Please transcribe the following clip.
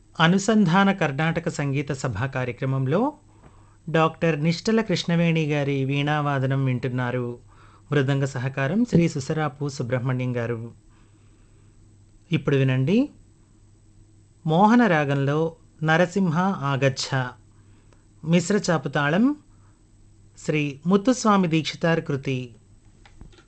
అనుసంధాన కర్ణాటక సంగీత సభ కార్యక్రమంలో డాక్టర్ నిష్టల కృష్ణవేణి గారి వీణావాదనం వింటున్నారు. మృదంగ సహకారం శ్రీ సుసరాపు సుబ్రహ్మణ్యం గారు. ఇప్పుడు వినండి, మోహన రాగంలో నరసింహ ఆగచ్చ, మిశ్ర చాపుతాళం శ్రీ ముత్తుస్వామి దీక్షితార్ కృతి.